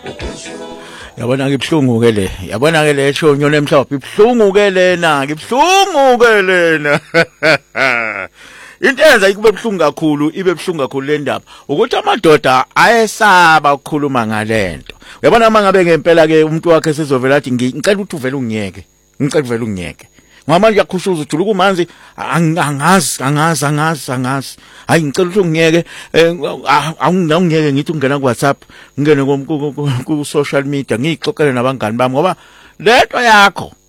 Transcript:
Yabona ngibhlungu ke le. Yabona ke le shonyo nemhlophe ibhlungu ke lena, ngibhlungu ke lena. Into enza ikube ebhlungu kakhulu, ibe ebhlungu kakhulu le ndaba ukuthi amadoda ayesaba ukukhuluma ngalento. Uyabona mangabe ngempela ke umuntu wakhe sizovela athi ngicela ukuthi uvele ungiyeke. Ngicela uvele ungiyeke. Ngoba manje yakhushuza ujuluka kumanzi angazi. Hayi ngicela ukuthi ungiyeke awungiyeke ngithi ungena ku WhatsApp, ngene ku social media ngixoxele nabangani bami ngoba lento yakho